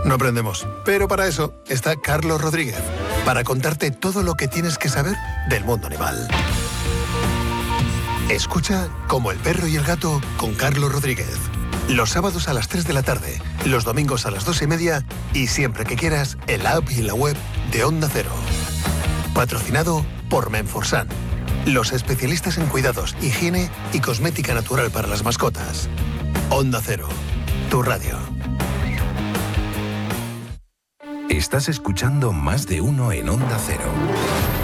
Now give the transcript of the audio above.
No aprendemos. Pero para eso está Carlos Rodríguez, para contarte todo lo que tienes que saber del mundo animal. Escucha Como el perro y el gato con Carlos Rodríguez. Los sábados a las 3 de la tarde, los domingos a las 2:30 y siempre que quieras en la app y en la web de Onda Cero. Patrocinado por Menforsan, los especialistas en cuidados, higiene y cosmética natural para las mascotas. Onda Cero, tu radio. Estás escuchando Más de Uno en Onda Cero.